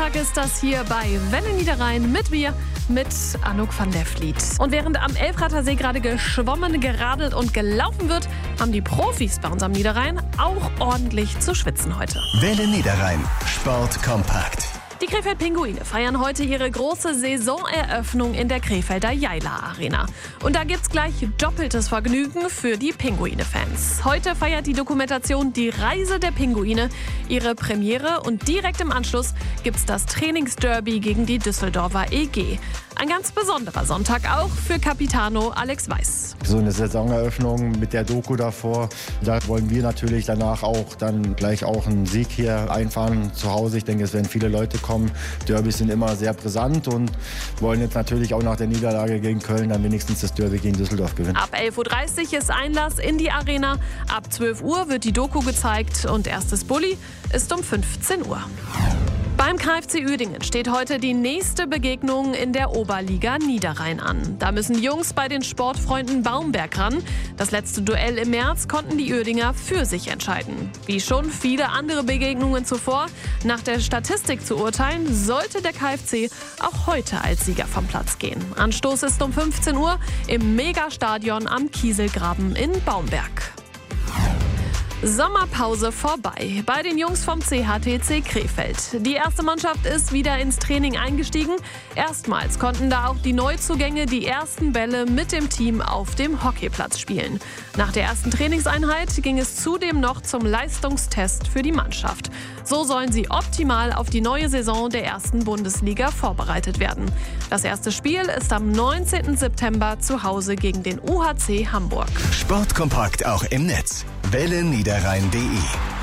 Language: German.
Sonntag ist das hier bei Welle Niederrhein mit mir, mit Anouk van der Vliet. Und während am Elfrater See gerade geschwommen, geradelt und gelaufen wird, haben die Profis bei uns am Niederrhein auch ordentlich zu schwitzen heute. Welle Niederrhein, Sport kompakt. Die Krefeld-Pinguine feiern heute ihre große Saisoneröffnung in der Krefelder Jaila Arena. Und da gibt's gleich doppeltes Vergnügen für die Pinguine-Fans. Heute feiert die Dokumentation Die Reise der Pinguine ihre Premiere und direkt im Anschluss gibt's das Trainingsderby gegen die Düsseldorfer EG. Ein ganz besonderer Sonntag auch für Capitano Alex Weiß. So eine Saisoneröffnung mit der Doku davor, da wollen wir natürlich danach auch dann gleich auch einen Sieg hier einfahren zu Hause. Ich denke, es werden viele Leute kommen. Derbys sind immer sehr brisant und wollen jetzt natürlich auch nach der Niederlage gegen Köln dann wenigstens das Derby gegen Düsseldorf gewinnen. Ab 11.30 Uhr ist Einlass in die Arena. Ab 12 Uhr wird die Doku gezeigt und erstes Bulli ist um 15 Uhr. Beim KFC Uerdingen steht heute die nächste Begegnung in der Oberliga Niederrhein an. Da müssen die Jungs bei den Sportfreunden Baumberg ran. Das letzte Duell im März konnten die Uerdinger für sich entscheiden. Wie schon viele andere Begegnungen zuvor, nach der Statistik zu urteilen, sollte der KFC auch heute als Sieger vom Platz gehen. Anstoß ist um 15 Uhr im Megastadion am Kieselgraben in Baumberg. Sommerpause vorbei bei den Jungs vom CHTC Krefeld. Die erste Mannschaft ist wieder ins Training eingestiegen. Erstmals konnten da auch die Neuzugänge die ersten Bälle mit dem Team auf dem Hockeyplatz spielen. Nach der ersten Trainingseinheit ging es zudem noch zum Leistungstest für die Mannschaft. So sollen sie optimal auf die neue Saison der ersten Bundesliga vorbereitet werden. Das erste Spiel ist am 19. September zu Hause gegen den UHC Hamburg. Sportkompakt auch im Netz. WelleNiederrhein.de